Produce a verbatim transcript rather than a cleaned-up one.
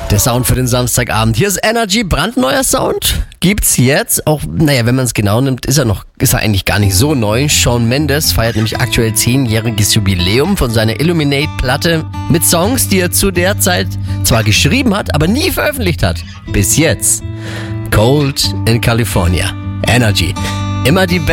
Der Sound für den Samstagabend. Hier ist Energy, brandneuer Sound. Gibt's jetzt auch, naja, wenn man es genau nimmt, ist er noch, ist er eigentlich gar nicht so neu. Shawn Mendes feiert nämlich aktuell zehnjähriges Jubiläum von seiner Illuminate-Platte mit Songs, die er zu der Zeit zwar geschrieben hat, aber nie veröffentlicht hat. Bis jetzt. Cold in California. Energy. Immer die